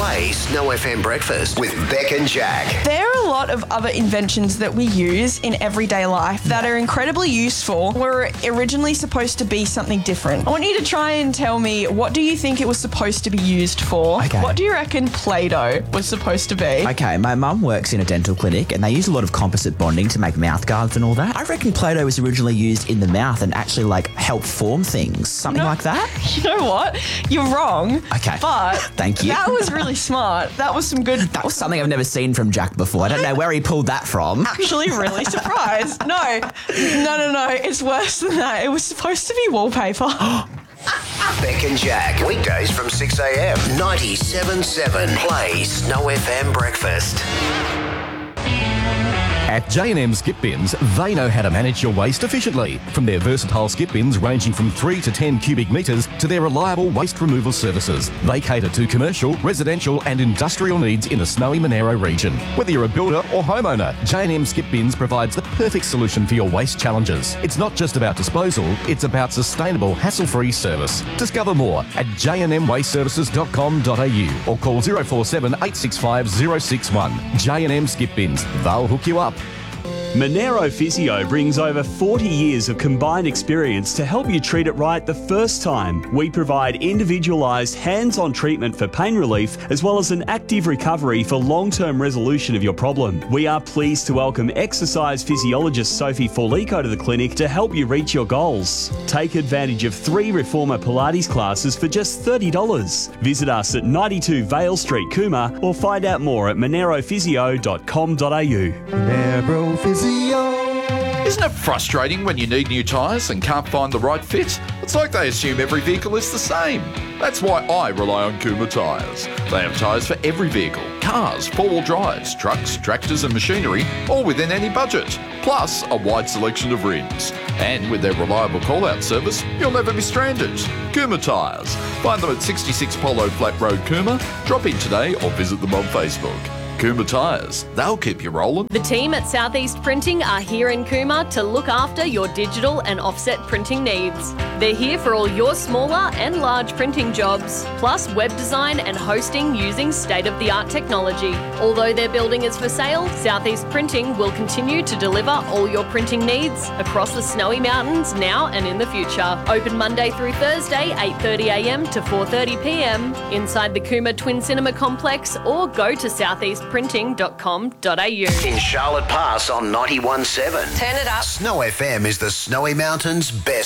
Play Snow FM Breakfast with Beck and Jack. There are a lot of other inventions that we use in everyday life that are incredibly useful. Were originally supposed to be something different. I want you to try and tell me, what do you think it was supposed to be used for? Okay. What do you reckon Play-Doh was supposed to be? Okay, my mum works in a dental clinic and they use a lot of composite bonding to make mouth guards and all that. I reckon Play-Doh was originally used in the mouth and actually help form things. Something like that? You know what? You're wrong. Okay. But thank you. That was really smart. That was some good... That was something I've never seen from Jack before. I don't know where he pulled that from. Actually really surprised. No. It's worse than that. It was supposed to be wallpaper. Beck and Jack, weekdays from 6 a.m. 97.7 Play Snow FM Breakfast. At J&M Skip Bins, they know how to manage your waste efficiently. From their versatile skip bins ranging from 3 to 10 cubic metres to their reliable waste removal services, they cater to commercial, residential and industrial needs in the snowy Monaro region. Whether you're a builder or homeowner, J&M Skip Bins provides the perfect solution for your waste challenges. It's not just about disposal, it's about sustainable, hassle-free service. Discover more at jnmwasteservices.com.au or call 047 865 061. J&M Skip Bins, they'll hook you up. Monaro Physio brings over 40 years of combined experience to help you treat it right the first time. We provide individualised, hands-on treatment for pain relief as well as an active recovery for long-term resolution of your problem. We are pleased to welcome exercise physiologist Sophie Forlico to the clinic to help you reach your goals. Take advantage of 3 Reformer Pilates classes for just $30. Visit us at 92 Vale Street, Cooma, or find out more at monarophysio.com.au. Monaro Physio. Isn't it frustrating when you need new tyres and can't find the right fit? It's like they assume every vehicle is the same. That's why I rely on Cooma Tyres. They have tyres for every vehicle, cars, four-wheel drives, trucks, tractors and machinery, all within any budget. Plus, a wide selection of rims. And with their reliable call-out service, you'll never be stranded. Cooma Tyres. Find them at 66 Polo Flat Road, Cooma. Drop in today or visit them on Facebook. Cooma Tyres, they'll keep you rolling. The team at Southeast Printing are here in Cooma to look after your digital and offset printing needs. They're here for all your smaller and large printing jobs, plus web design and hosting using state-of-the-art technology. Although their building is for sale, Southeast Printing will continue to deliver all your printing needs across the Snowy Mountains now and in the future. Open Monday through Thursday, 8:30am to 4:30pm inside the Cooma Twin Cinema Complex, or go to southeastprinting.com.au. In Charlotte Pass on 91.7. Turn it up. Snow FM is the Snowy Mountains' best